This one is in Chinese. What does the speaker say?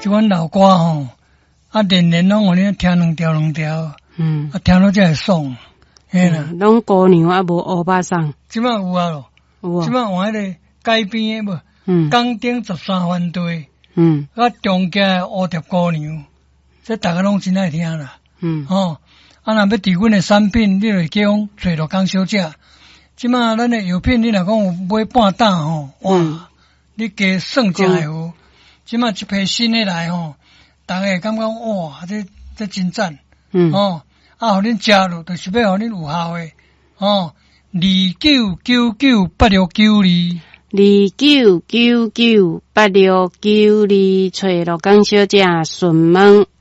即款老歌吼，年年拢互你听两条，听到才会爽，嘿啦。 拢姑娘啊，无欧巴桑。 即摆有啊咯，即摆换迄个街边诶无，港顶13番队，中间蝴蝶姑娘，这大家拢真爱听啦。若要伫阮诶产品，你就叫找落港小姐。即摆咱诶药品，你若讲有买半担吼，哇，你加算真会好。即摆一批新诶来吼，大家会感觉哇，这真赞。互恁食落，就是要互恁有效诶。 29998692，29998692，找落港小姐询问。